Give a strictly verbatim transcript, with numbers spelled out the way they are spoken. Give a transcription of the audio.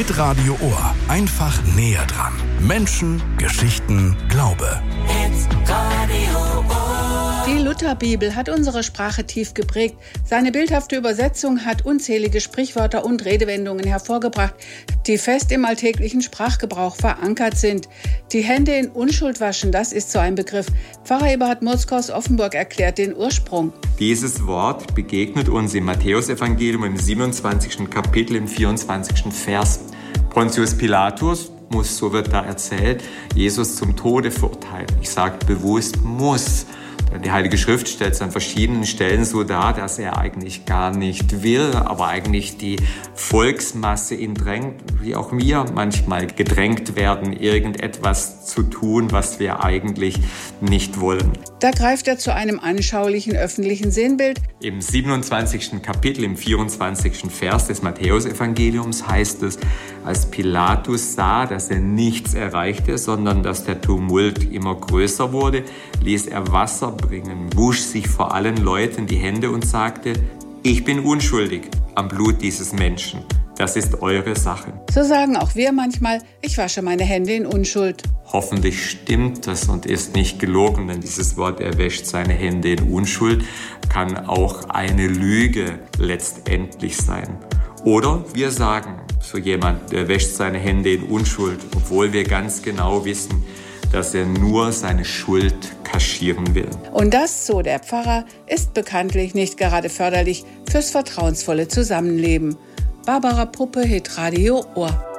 Hitradio Ohr. Einfach näher dran. Menschen, Geschichten, Glaube. Hitradio Ohr. Die Lutherbibel hat unsere Sprache tief geprägt. Seine bildhafte Übersetzung hat unzählige Sprichwörter und Redewendungen hervorgebracht, die fest im alltäglichen Sprachgebrauch verankert sind. Die Hände in Unschuld waschen, das ist so ein Begriff. Pfarrer Eberhard Murzke aus Offenburg erklärt den Ursprung. Dieses Wort begegnet uns im Matthäusevangelium im siebenundzwanzigsten Kapitel im vierundzwanzigsten Vers. Pontius Pilatus muss, so wird da erzählt, Jesus zum Tode verurteilen. Ich sage bewusst muss. Die Heilige Schrift stellt es an verschiedenen Stellen so dar, dass er eigentlich gar nicht will, aber eigentlich die Volksmasse ihn drängt, wie auch wir manchmal gedrängt werden, irgendetwas zu tun, was wir eigentlich nicht wollen. Da greift er zu einem anschaulichen öffentlichen Sinnbild. Im siebenundzwanzigsten Kapitel, im vierundzwanzigsten Vers des Matthäusevangeliums heißt es, als Pilatus sah, dass er nichts erreichte, sondern dass der Tumult immer größer wurde, ließ er Wasser bringen, wusch sich vor allen Leuten die Hände und sagte, ich bin unschuldig am Blut dieses Menschen. Das ist eure Sache. So sagen auch wir manchmal, ich wasche meine Hände in Unschuld. Hoffentlich stimmt das und ist nicht gelogen, denn dieses Wort, er wäscht seine Hände in Unschuld, kann auch eine Lüge letztendlich sein. Oder wir sagen, so jemand, der wäscht seine Hände in Unschuld, obwohl wir ganz genau wissen, dass er nur seine Schuld kaschieren will. Und das, so der Pfarrer, ist bekanntlich nicht gerade förderlich fürs vertrauensvolle Zusammenleben. Barbara Puppe, Hitradio Ohr.